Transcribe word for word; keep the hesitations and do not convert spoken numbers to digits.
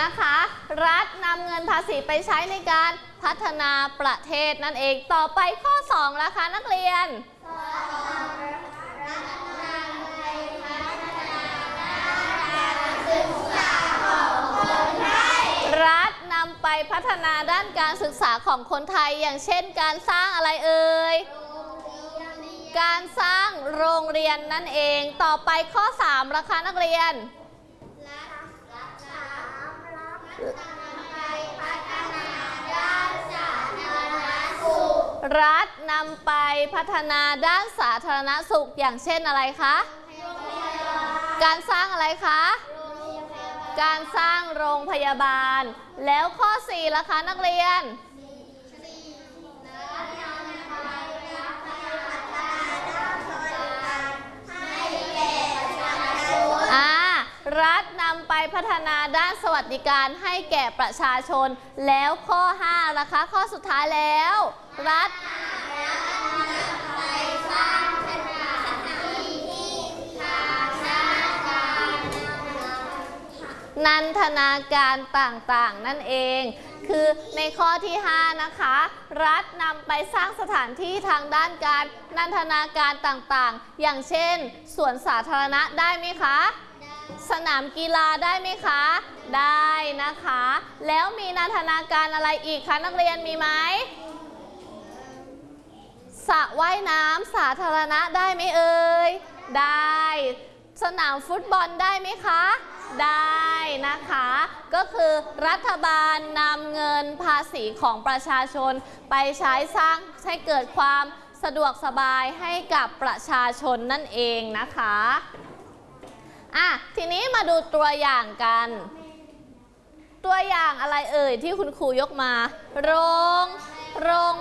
นะคะ รัฐนำเงินภาษีไปใช้ในการพัฒนาประเทศนั่นเองต่อไปข้อสองแล้วค่ะนักเรียนรัฐนำไปพัฒนาด้านการศึกษาของคนไทยอย่างเช่นการสร้างอะไรเอ่ยการสร้างโรงเรียนนั่นเองต่อไปข้อสามราคานักเรียนรัฐนำไปพัฒนาด้านสาธารณสุขอย่างเช่นอะไรคะการสร้างอะไรคะการสร้างโรงพยาบาลแล้วข้อสี่ล่ะคะนักเรียนอ่ารัฐนำไปพัฒนาด้านสวัสดิการให้แก่ประชาชนแล้วข้อห้าล่ะคะข้อสุดท้ายแล้วรัฐนันทนาการต่างๆนั่นเองคือในข้อที่ห้านะคะรัฐนำไปสร้างสถานที่ทางด้านการนันทนาการต่างๆอย่างเช่นสวนสาธารณะได้ไหมคะสนามกีฬาได้ไหมคะได้นะคะแล้วมีนันทนาการอะไรอีกคะนักเรียนมีไหมสระว่ายน้ำสาธารณะได้ไหมเอ่ยได้สนามฟุตบอลได้ไหมคะได้นะคะก็คือรัฐบาลนำเงินภาษีของประชาชนไปใช้สร้างให้เกิดความสะดวกสบายให้กับประชาชนนั่นเองนะคะอ่ะทีนี้มาดูตัวอย่างกันตัวอย่างอะไรเอ่ยที่คุณครูยกมาโรงโรง